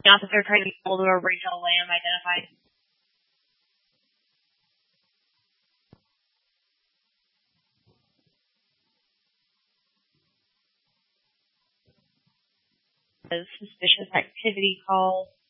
The officer tried to get hold of a Rachel Lamb identified. Suspicious activity call.